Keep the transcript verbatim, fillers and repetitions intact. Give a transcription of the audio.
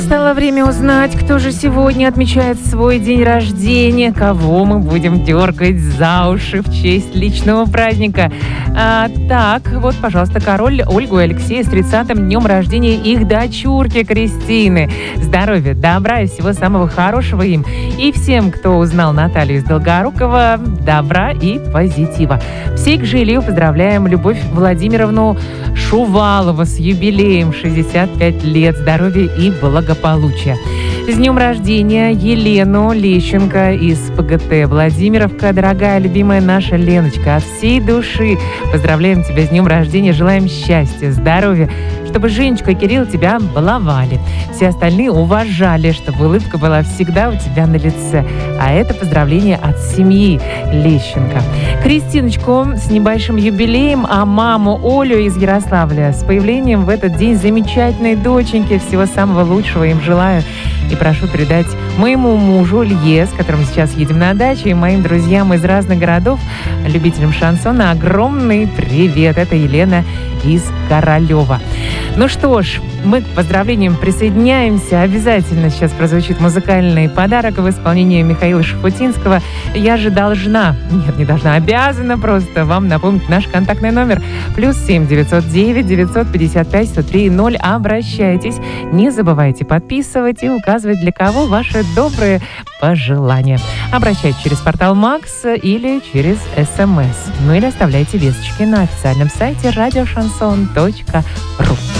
Настало время узнать, кто же сегодня отмечает свой день рождения, кого мы будем дергать за уши в честь личного праздника. А, так, вот, пожалуйста, король Ольгу и Алексея с тридцатым днем рождения их дочурки Кристины. Здоровья, добра и всего самого хорошего им. И всем, кто узнал Наталью из Долгорукова, добра и позитива. Всех же Илью поздравляем Любовь Владимировну Шувалову с юбилеем шестьдесят пять лет. Здоровья и благополучия. С днем рождения Елену Лещенко из ПГТ Владимировка. Дорогая, любимая наша Леночка, от всей души поздравляем тебя с днем рождения, желаем счастья, здоровья, чтобы Женечка и Кирилл тебя баловали. Все остальные уважали, чтобы улыбка была всегда у тебя на лице. А это поздравление от семьи Лещенко. Кристиночку с небольшим юбилеем, а маму Олю из Ярославля с появлением в этот день замечательной доченьки. Всего самого лучшего им желаю. И прошу передать моему мужу Илье, с которым сейчас едем на дачу, и моим друзьям из разных городов, любителям шансона, огромный привет. Это Елена из Королева. Ну что ж, мы к поздравлениям присоединяемся. Обязательно сейчас прозвучит музыкальный подарок в исполнении Михаила Шафутинского. Я же должна, нет, не должна, обязана просто вам напомнить наш контактный номер. Плюс семь девятьсот девять девятьсот пятьдесят пять сто три ноль. Обращайтесь. Не забывайте подписывать и указывать, для кого ваши добрые пожелания. Обращайтесь через портал Макс или через СМС. Ну или оставляйте весточки на официальном сайте радиошансон точка ру.